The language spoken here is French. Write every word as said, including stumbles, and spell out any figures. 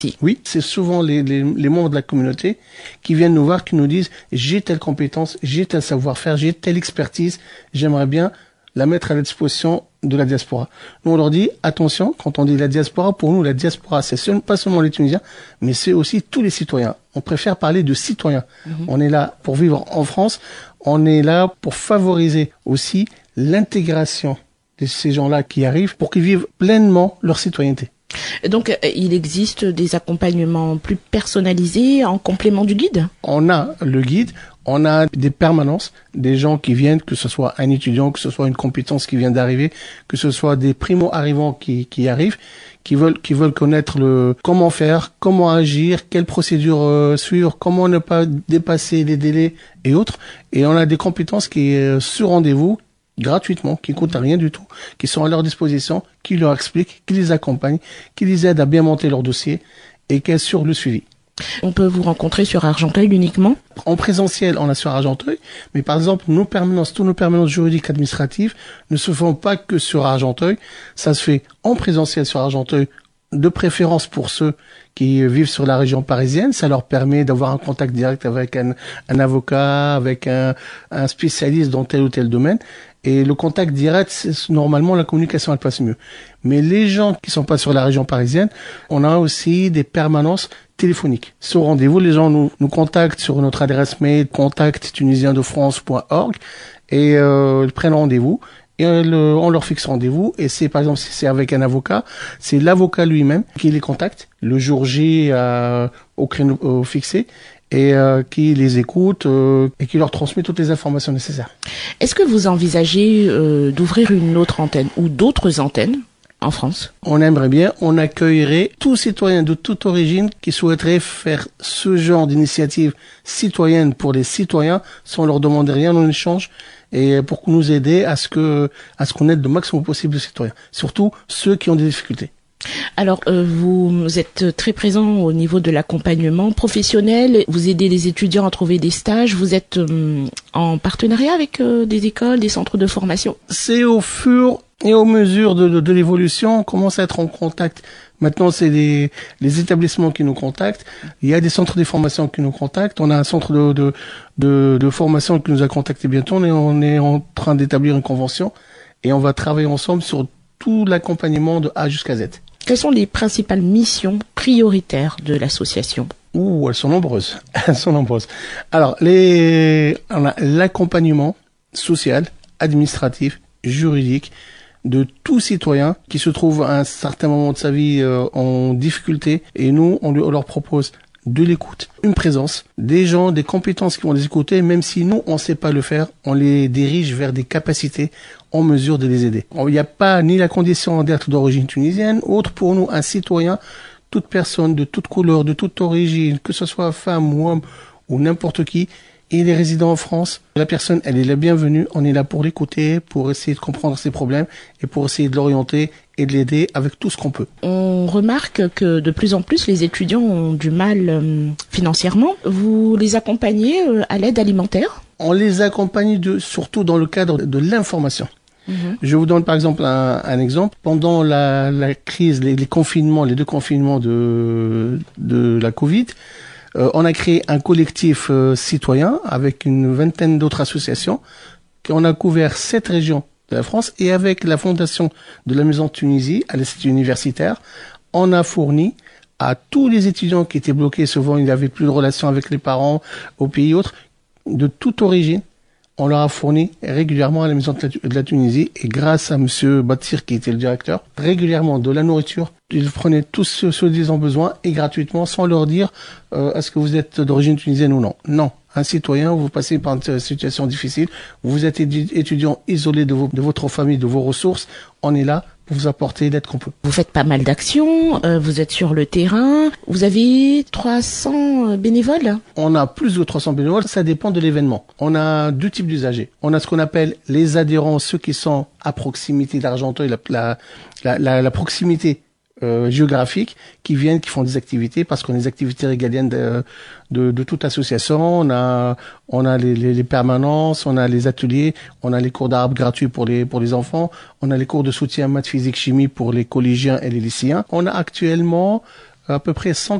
Oui, c'est souvent les, les, les membres de la communauté qui viennent nous voir, qui nous disent « j'ai telle compétence, j'ai tel savoir-faire, j'ai telle expertise, j'aimerais bien la mettre à la disposition de la diaspora ». Nous, on leur dit « attention, quand on dit la diaspora, pour nous, la diaspora, c'est seul, pas seulement les Tunisiens, mais c'est aussi tous les citoyens. On préfère parler de citoyens. Mmh. On est là pour vivre en France, on est là pour favoriser aussi l'intégration de ces gens-là qui arrivent pour qu'ils vivent pleinement leur citoyenneté. » Donc, il existe des accompagnements plus personnalisés en complément du guide ? On a le guide, on a des permanences, des gens qui viennent, que ce soit un étudiant, que ce soit une compétence qui vient d'arriver, que ce soit des primo-arrivants qui, qui arrivent, qui veulent, qui veulent connaître le comment faire, comment agir, quelle procédure euh, suivre, comment ne pas dépasser les délais et autres. Et on a des compétences qui euh, sur rendez-vous, gratuitement, qui coûtent rien du tout, qui sont à leur disposition, qui leur expliquent, qui les accompagnent, qui les aident à bien monter leur dossier et qui assurent le suivi. On peut vous rencontrer sur Argenteuil uniquement ? En présentiel, on a sur Argenteuil, mais par exemple, nos permanences, tous nos permanences juridiques administratives ne se font pas que sur Argenteuil. Ça se fait en présentiel sur Argenteuil, de préférence pour ceux qui vivent sur la région parisienne. Ça leur permet d'avoir un contact direct avec un, un avocat, avec un, un spécialiste dans tel ou tel domaine. Et le contact direct, c'est, normalement, la communication, elle passe mieux. Mais les gens qui sont pas sur la région parisienne, on a aussi des permanences téléphoniques. Sur rendez-vous, les gens nous, nous contactent sur notre adresse mail contact tunisien de france point org et euh, ils prennent rendez-vous. Et euh, on leur fixe rendez-vous. Et c'est, par exemple, si c'est avec un avocat, c'est l'avocat lui-même qui les contacte le jour J euh, au créneau euh, fixé. et euh, qui les écoute euh, et qui leur transmet toutes les informations nécessaires. Est-ce que vous envisagez euh, d'ouvrir une autre antenne ou d'autres antennes en France? On aimerait bien, on accueillerait tous citoyens de toute origine qui souhaiteraient faire ce genre d'initiative citoyenne pour les citoyens sans leur demander rien en échange et pour nous aider à ce que à ce qu'on aide le maximum possible de citoyens, surtout ceux qui ont des difficultés. Alors, euh, vous êtes très présent au niveau de l'accompagnement professionnel, vous aidez les étudiants à trouver des stages, vous êtes euh, en partenariat avec euh, des écoles, des centres de formation? C'est au fur et aux mesures de, de, de l'évolution, on commence à être en contact. Maintenant, c'est les, les établissements qui nous contactent. Il y a des centres de formation qui nous contactent. On a un centre de, de, de, de formation qui nous a contacté bientôt. On est, on est en train d'établir une convention et on va travailler ensemble sur tout l'accompagnement de A jusqu'à Z. Quelles sont les principales missions prioritaires de l'association? Ouh, elles sont nombreuses. Elles sont nombreuses. Alors, les, on a l'accompagnement social, administratif, juridique de tout citoyen qui se trouve à un certain moment de sa vie euh, en difficulté. Et nous, on, lui, on leur propose de l'écoute, une présence, des gens, des compétences qui vont les écouter, même si nous, on ne sait pas le faire, on les dirige vers des capacités en mesure de les aider. Il n'y a pas ni la condition d'être d'origine tunisienne, autre pour nous, un citoyen, toute personne de toute couleur, de toute origine, que ce soit femme ou homme ou n'importe qui, il est résident en France. La personne, elle est la bienvenue. On est là pour l'écouter, pour essayer de comprendre ses problèmes et pour essayer de l'orienter et de l'aider avec tout ce qu'on peut. On remarque que de plus en plus, les étudiants ont du mal euh, financièrement. Vous les accompagnez euh, à l'aide alimentaire? On les accompagne de, surtout dans le cadre de l'information. Mmh. Je vous donne par exemple un, un exemple. Pendant la, la crise, les, les confinements, les deux confinements de, de la Covid, Euh, on a créé un collectif euh, citoyen avec une vingtaine d'autres associations. On a couvert sept régions de la France et avec la fondation de la Maison de Tunisie à l'Institut universitaire, on a fourni à tous les étudiants qui étaient bloqués, souvent ils n'avaient plus de relation avec les parents au pays autres, de toute origine. On leur a fourni régulièrement à la Maison de la, de la Tunisie et grâce à monsieur Batir qui était le directeur, régulièrement de la nourriture. Ils prenaient tous ceux, ceux qu'ils ont besoin et gratuitement sans leur dire euh, est-ce que vous êtes d'origine tunisienne ou non. Non, un citoyen, vous passez par une situation difficile, vous êtes étudiant isolé de, vos, de votre famille, de vos ressources, on est là pour vous apporter l'aide qu'on peut. Vous faites pas mal d'actions, euh, vous êtes sur le terrain, vous avez trois cents bénévoles? On a plus de trois cents bénévoles, ça dépend de l'événement. On a deux types d'usagers. On a ce qu'on appelle les adhérents, ceux qui sont à proximité d'Argenteuil, la, la, la, la, la proximité Euh, géographiques qui viennent, qui font des activités parce qu'on a des activités régaliennes de, de, de toute association. On a, on a les, les, les permanences, on a les ateliers, on a les cours d'arabe gratuits pour les, pour les enfants, on a les cours de soutien maths, physique, chimie pour les collégiens et les lycéens. On a actuellement à peu près cent